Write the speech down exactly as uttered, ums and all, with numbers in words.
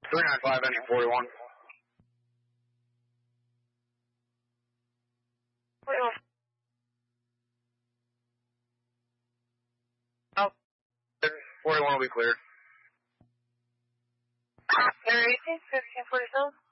three nine five, ending forty-one. forty-one. Oh. forty-one will be cleared. eighteen, fifteen, forty-seven.